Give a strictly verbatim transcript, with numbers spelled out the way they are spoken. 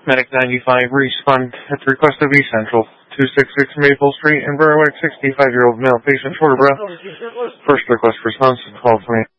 Medic ninety-five, respond at the request of East Central. two sixty-six Maple Street in Berwick, sixty-five-year-old male patient, short of breath. First request response, call for me.